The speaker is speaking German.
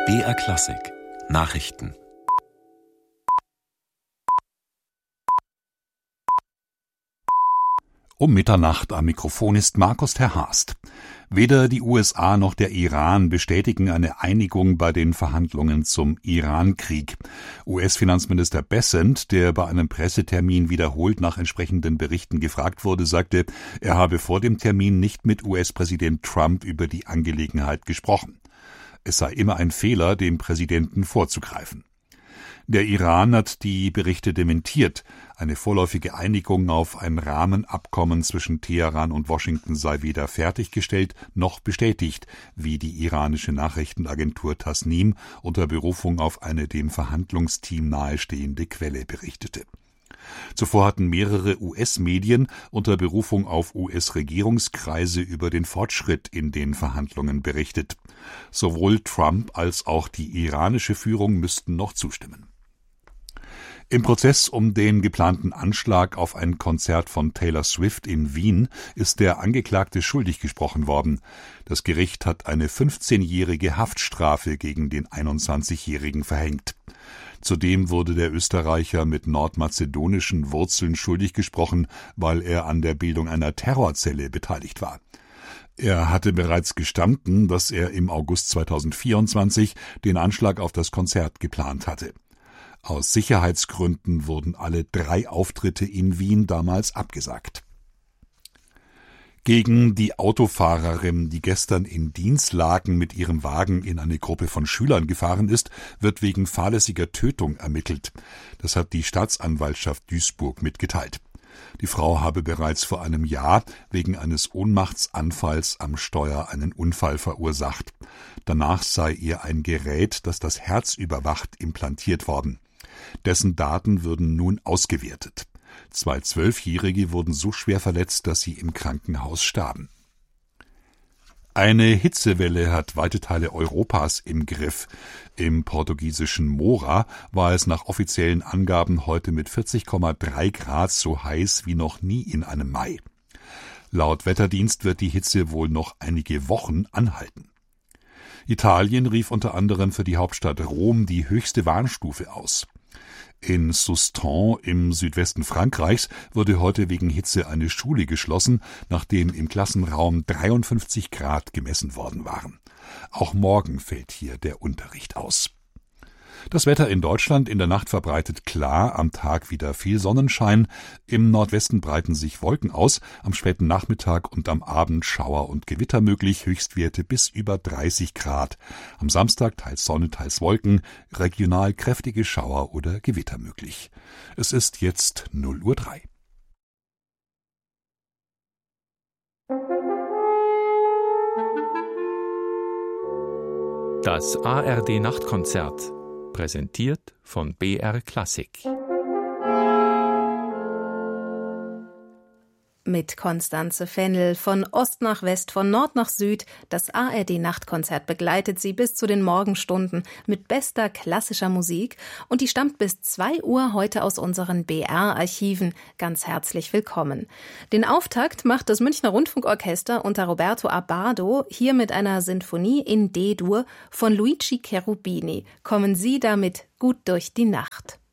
BR Klassik Nachrichten. Um Mitternacht am Mikrofon ist Markus ter Haast. Weder die USA noch der Iran bestätigen eine Einigung bei den Verhandlungen zum Iran-Krieg. US-Finanzminister Bessent, der bei einem Pressetermin wiederholt nach entsprechenden Berichten gefragt wurde, sagte, er habe vor dem Termin nicht mit US-Präsident Trump über die Angelegenheit gesprochen. Es sei immer ein Fehler, dem Präsidenten vorzugreifen. Der Iran hat die Berichte dementiert. Eine vorläufige Einigung auf ein Rahmenabkommen zwischen Teheran und Washington sei weder fertiggestellt noch bestätigt, wie die iranische Nachrichtenagentur Tasnim unter Berufung auf eine dem Verhandlungsteam nahestehende Quelle berichtete. Zuvor hatten mehrere US-Medien unter Berufung auf US-Regierungskreise über den Fortschritt in den Verhandlungen berichtet. Sowohl Trump als auch die iranische Führung müssten noch zustimmen. Im Prozess um den geplanten Anschlag auf ein Konzert von Taylor Swift in Wien ist der Angeklagte schuldig gesprochen worden. Das Gericht hat eine 15-jährige Haftstrafe gegen den 21-Jährigen verhängt. Zudem wurde der Österreicher mit nordmazedonischen Wurzeln schuldig gesprochen, weil er an der Bildung einer Terrorzelle beteiligt war. Er hatte bereits gestanden, dass er im August 2024 den Anschlag auf das Konzert geplant hatte. Aus Sicherheitsgründen wurden alle 3 Auftritte in Wien damals abgesagt. Gegen die Autofahrerin, die gestern in Dinslaken mit ihrem Wagen in eine Gruppe von Schülern gefahren ist, wird wegen fahrlässiger Tötung ermittelt. Das hat die Staatsanwaltschaft Duisburg mitgeteilt. Die Frau habe bereits vor einem Jahr wegen eines Ohnmachtsanfalls am Steuer einen Unfall verursacht. Danach sei ihr ein Gerät, das das Herz überwacht, implantiert worden. Dessen Daten würden nun ausgewertet. 2 12-Jährige wurden so schwer verletzt, dass sie im Krankenhaus starben. Eine Hitzewelle hat weite Teile Europas im Griff. Im portugiesischen Mora war es nach offiziellen Angaben heute mit 40,3 Grad so heiß wie noch nie in einem Mai. Laut Wetterdienst wird die Hitze wohl noch einige Wochen anhalten. Italien rief unter anderem für die Hauptstadt Rom die höchste Warnstufe aus. In Soustons im Südwesten Frankreichs wurde heute wegen Hitze eine Schule geschlossen, nachdem im Klassenraum 53 Grad gemessen worden waren. Auch morgen fällt hier der Unterricht aus. Das Wetter in Deutschland in der Nacht verbreitet klar, am Tag wieder viel Sonnenschein. Im Nordwesten breiten sich Wolken aus, am späten Nachmittag und am Abend Schauer und Gewitter möglich, Höchstwerte bis über 30 Grad. Am Samstag teils Sonne, teils Wolken, regional kräftige Schauer oder Gewitter möglich. Es ist jetzt 0:03 Uhr. Das ARD-Nachtkonzert, präsentiert von BR Klassik. Mit Constanze Fennel von Ost nach West, von Nord nach Süd. Das ARD-Nachtkonzert begleitet Sie bis zu den Morgenstunden mit bester klassischer Musik. Und die stammt bis 2 Uhr heute aus unseren BR-Archiven. Ganz herzlich willkommen. Den Auftakt macht das Münchner Rundfunkorchester unter Roberto Abbado hier mit einer Sinfonie in D-Dur von Luigi Cherubini. Kommen Sie damit gut durch die Nacht.